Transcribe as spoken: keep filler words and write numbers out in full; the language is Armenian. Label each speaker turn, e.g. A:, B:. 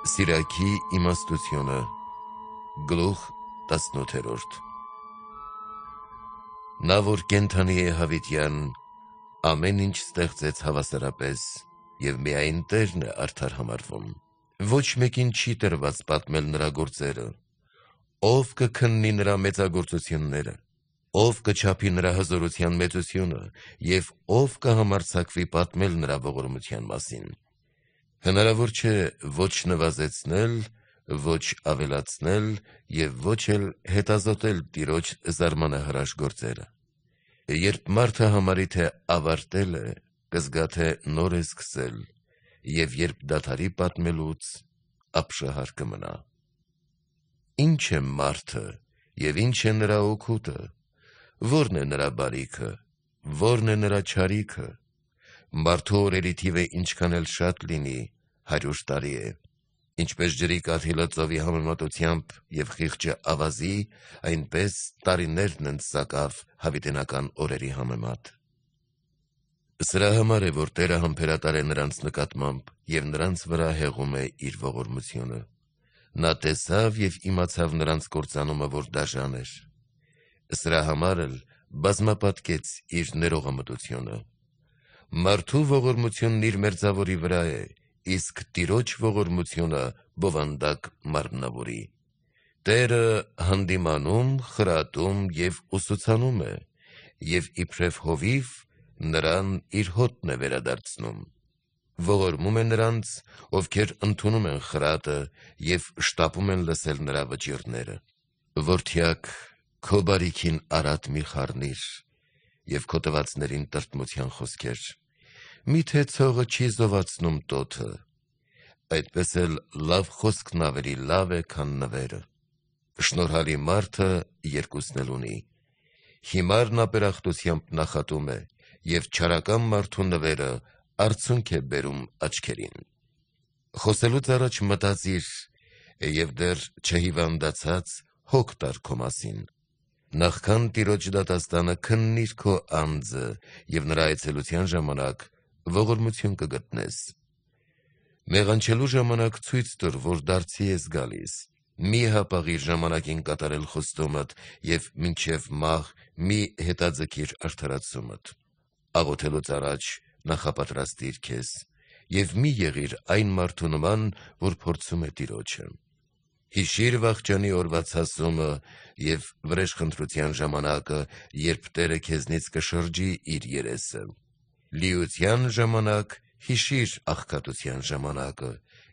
A: Սիրակի իմաստությունը գլուխ տասնութերորդ Նա որ կենդանի է հավիտյան, ամեն ինչ ստեղծեց հավասարապես, և միայն Տերն է արդար համարվում։ Ոչ մեկին չի տրված պատմել նրա գործերը, ով կքննի նրա մեծագործությունները, ով կչափի նրա հզորության մեծությունը, և ով կհամարձակվի պատմել նրա ողորմության մասին։ Հնարավոր չէ ոչ նվազեցնել, ոչ ավելացնել և ոչ էլ հետազոտել Տիրոջ զարմանահրաշ գործերը։ Երբ մարդը համարի, թե ավարտել է, կզգա, թե նոր է սկսել, և երբ դադարի պատմելուց, ապշահար կմնա։ Ինչ է մարդը և ինչ է նրա օգուտը, ո՞րն է նրա բարիքը, ո՞րն է նրա չարիքը։ Մարդու օրերի թիվը ինչքան էլ շատ լինի, հարյուր տարի է։ Ինչպես ջրի կաթիլը ծովի համեմատությամբ և խիղճը ավազի, այնպես տարիներն են սակավ հավիտենական օրերի համեմատ։ Սրա համար է, որ Տերը համբերատար է նրանց նկատմամբ և նրանց վրա հեղում է իր ողորմությունը։ Նա տեսավ և իմացավ նրանց կործանումը, որ դաժան էր։ Սրա համար էլ բազմապատկեց իր ներողամտությունը։ Մարդու ողորմությունն իր մերձավորի վրա է, իսկ Տիրոջ ողորմությունը բովանդակ մարմնավորի։ Տերը հանդիմանում, խրատում և ուսուցանում է, և իբրև հովիվ նրան իր հոտն է վերադարձնում։ Ողորմում է նրանց, ովքեր ընդունում են խրատը և շտապում են լսել նրա վճիռները։ Որդյակ, քո բարիքին արատ մի խառնիր և քո տվածներին տրտմության խոսքեր։ Մի՞թե ցողը չի զովացնում տոթը։ Այդպես էլ լավ խոսքն ավելի լավ է, քան նվերը։ Շնորհալի մարդը երկուսն էլ ունի։ Հիմարն ապերախտությամբ նախատում է, և չարական մարդու նվերը արցունք է բերում աչքերին։ Խոսելուց առաջ մտածիր, և դեռ չհիվանդացած հոգ տար քո մասին։ Նախքան Տիրոջ դատաստանը քննիր քո անձը և նրա այցելության ժամանակ ողորմություն կգտնես։ Մեղանչելու ժամանակ ցույց տուր, որ դարձի ես գալիս։ Մի հապաղիր ժամանակին կատարել խոստումդ և մինչև մահ մի հետաձգիր արդարացումդ։ Աղոթելուց առաջ նախապատրաստիր քեզ և մի եղիր այն մարդու նման, որ փորձում է Տիրոջը։ Հիշիր վախճանի օրվա ցասումը և վրեժխնդրության ժամանակը, երբ Տերը քեզնից կշրջի իր երեսը։ Լիության ժամանակ հիշիր աղքատության ժամանակը